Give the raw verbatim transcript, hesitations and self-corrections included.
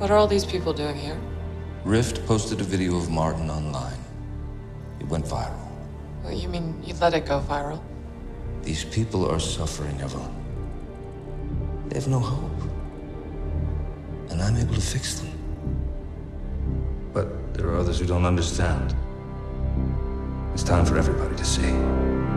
What are all these people doing here? Rift posted a video of Martin online. It went viral. Well, you mean you let it go viral? These people are suffering, Evelyn. They have no hope. And I'm able to fix them. But there are others who don't understand. It's time for everybody to see.